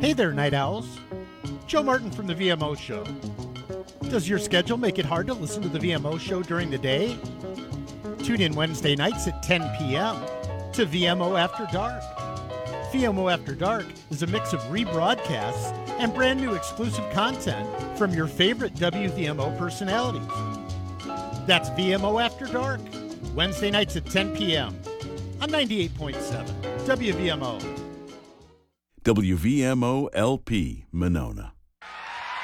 Hey there, Night Owls. Joe Martin from the VMO Show. Does your schedule make it hard to listen to the VMO Show during the day? Tune in Wednesday nights at 10 p.m. to VMO After Dark. VMO After Dark is a mix of rebroadcasts and brand new exclusive content from your favorite WVMO personalities. That's VMO After Dark, Wednesday nights at 10 p.m. on 98.7 WVMO. WVMO LP Monona.